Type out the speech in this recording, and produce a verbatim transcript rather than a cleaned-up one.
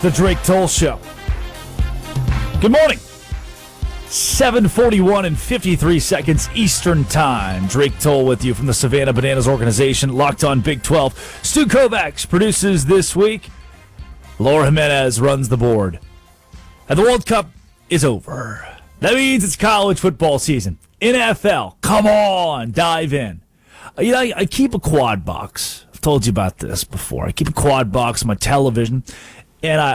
The Drake Toll Show. Good morning. seven forty-one and fifty-three seconds Eastern Time. Drake Toll with you from the Savannah Bananas organization, Locked on Big twelve. Stu Kovacs produces this week. Laura Jimenez runs the board. And the World Cup is over. That means it's college football season. N F L, come on, dive in. You know, I, I keep a quad box. I've told you about this before. I keep a quad box on my television, and I,